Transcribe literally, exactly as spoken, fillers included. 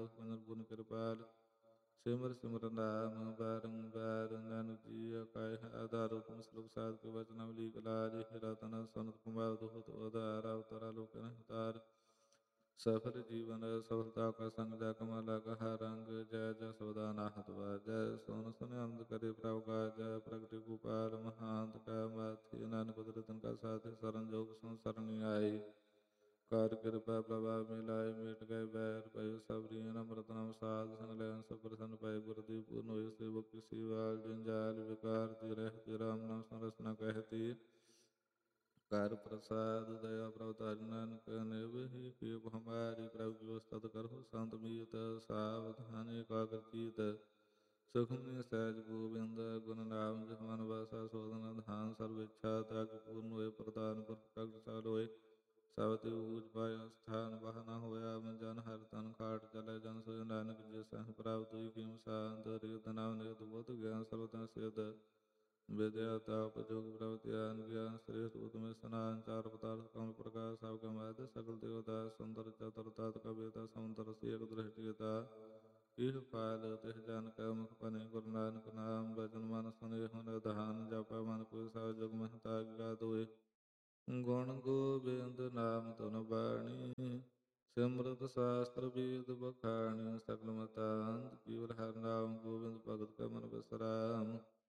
ਦੁਖ ਨਿਰਗੁਣ ਕਿਰਪਾਲ। ਸਿਮਰ ਸਿਮਰ ਨਾਮ ਬਾਰੰਬਾਰ ਨਾਨਕ ਜੀਅ ਕਾਇ ਆਧਾਰੋ ਤੁਮ ਸਲੋਕ ਸਾਧ ਕੇ ਵਚਨ ਅਮਲੀਕ ਲਾਜ। ਰਤਨ ਸਨਤ ਕੁਮਾਰ ਦੁਹਤ ਉਧਾਰ ਅਵਤਾਰਾ ਲੋਕ ਨਿਹਤਾਰ। ਸਫਲ ਜੀਵਨ ਸਫਲਤਾ ਕਾ ਸੰਗ ਜਾ ਕਮਾਲਾ ਕਹਾ ਰੰਗ। ਜੈ ਜੈ ਸਬਦਾ ਨਾਹਤ ਵਾਜੈ ਸੋਨ ਸੁਨ ਅਮਦ ਕਰੇ ਪ੍ਰਭ ਕਾਜੈ। ਪ੍ਰਗਟਿ ਗੋਪਾਲ ਮਹਾਂਤ ਕਾ ਮਾਥੀ ਨਾਨਕ ਰਤਨ ਕਾ ਸਾਥੀ। ਸਰਨ ਜੋਗ ਸੁਨ ਸਰਣੀ ਆਈ ਕਰ ਕਿਰਪਾ ਪ੍ਰਭਾ ਮਿਲਾਏ। ਮਿਟ ਗਏ ਬੈਰ ਭਇ ਸਬਰੀ ਨਮਰਤ ਨਮ ਸਾਧ। ਸੰਗ ਲੈਨ ਸਭ ਪ੍ਰਸੰਨ ਪਏ ਗੁਰਦੀ ਪੂਰਨ ਹੋਏ ਸੇਵਕ ਕਿਸੀ ਵਾਲ। ਜੰਜਾਲ ਵਿਕਾਰ ਤੀ ਰਹਿਤੀ ਰਾਮ ਨਾਮ ਸੰਰਸਨਾ ਕਹਿਤੀ। ਕਰ ਪ੍ਰਸਾਦ ਦਇਆ ਪ੍ਰਭ ਤਾਜ ਨਾਨਕ ਨਿਵਹਿ ਕੀਪ ਹਮਾਰੀ। ਪ੍ਰਭ ਕੀ ਉਸਤਤ ਕਰਹੁ ਸੰਤ ਮੀਤ ਸਾਵਧਾਨ ਏਕਾਗਰ ਚੀਤ। ਸੁਖਮਨੀ ਸਹਿਜ ਗੋਬਿੰਦ ਗੁਣ ਨਾਮ ਜਿਸ ਮਨ ਵਾਸਾ ਸੋਧਨ ਧਾਨ। ਸਰਬ ਇੱਛਾ ਤ੍ਰਗ ਪੂਰਨ ਹੋਏ ਪ੍ਰਧਾਨ ਪੁਰਖ ਪ੍ਰਗਟ ਸਾਲ ਹੋਏ। ਸਭ ਤੇ ਊਜ ਪਾਇਆ ਸਥਾਨ ਬਾਹ ਨਾ ਹੋਇਆ। ਮੈਂ ਜਨ ਹਰ ਤਨ ਖਾਟ ਚਲੇ ਜਨ ਸੋਇ ਨਾਨਕ ਜਿਸ ਸਹਿ ਪ੍ਰਾਪਤ ਹੋਈ ਕੀਮ ਸਾਧ। ਰਿਦ ਨਾਮ ਨਿਰਦ ਬੁੱਧ ਗਿਆਨ ਸਰਬ ਤਨ ਸਿਧ। ਵਿਦਿਆ ਤਾਪ ਜੋਗ ਪ੍ਰਭ ਧਿਆਨ ਗਿਆਨ ਸ੍ਰੇਸ਼ਟ ਉਤਮ ਸਨਾਨ। ਚਾਰ ਪਦਾਰਥ ਕਮਲ ਪ੍ਰਕਾਸ਼ ਸਭ ਕਾ ਮਦ। ਸਕਲ ਦੇਵਤਾ ਸੁੰਦਰ ਚਤੁਰ ਤਤ ਕਬੀਤਾ ਸਮੁੰਦਰ ਸੇਕ ਦ੍ਰਿਸ਼ਟੀਤਾ। ਇਹ ਫਾਲ ਤਿਸ ਜਨ ਕੈ ਮੁਖ ਬਨੇ ਗੁਰੂ ਨਾਨਕ ਨਾਮ। ਬਚਨ ਮਨ ਸੁਨੇਹੁ ਨਿਧਾਨ। ਜਪੈ ਮਨ ਕੋਈ ਸਭ ਜੁਗ ਮਹਿਤਾ ਗਿਆਤ ਹੋਏ। ਗੁਣ ਗੋਬਿੰਦ ਨਾਮ ਧੁਨ ਬਾਣੀ। ਸਿਮਰਤ ਸਾਸਤਰ ਵੇਦ ਬਖਾਣੀ। ਸਕਲ ਮਤਾਂਤ ਕੇਵਲ ਹਰਿ ਨਾਮ ਗੋਬਿੰਦ ਭਗਤ ਕੈ ਮਨ ਬਿਸਰਾਮ।